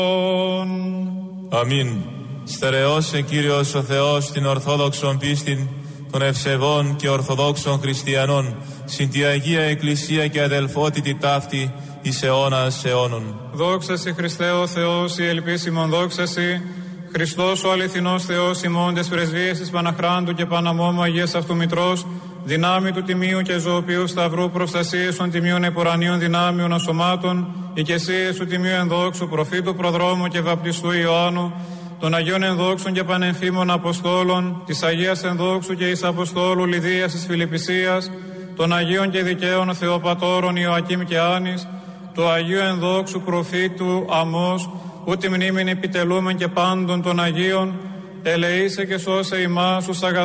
Αμήν. Στερεώσε Κύριος ο Θεός την ορθόδοξον πίστην των ευσεβών και ορθοδόξων χριστιανών συν τη Αγία Εκκλησία και αδελφότητη ταύτη εις αιώνας αιώνων. Δόξα σοι Χριστέ ο Θεός, η ελπίσιμον δόξα σοι, Χριστός ο αληθινός Θεός ημών τες πρεσβείες της Παναχράντου και Παναμόμου Αγίας Αυτού Μητρός, δυνάμει του Τιμίου και Ζωοποιού Σταυρού, προστασίες των Τιμίων Επουρανίων δυνάμειων ασωμάτων, οικεσίες του Τιμίου Ενδόξου Προφήτου Προδρόμου και Βαπτιστού Ιωάννου, των Αγίων Ενδόξων και Πανεμφήμων Αποστόλων, της Αγίας Ενδόξου και εις Αποστόλου Λιδίας της Φιλιππισίας, των Αγίων και Δικαίων Θεοπατώρων Ιωακήμ και Άνης, του Αγίου Ενδόξου Προφήτου Αμώς, ούτη μνήμην επιτελούμεν και πάντων των Αγίων, ελεήσε και σώσε ημάς τους αγαθούς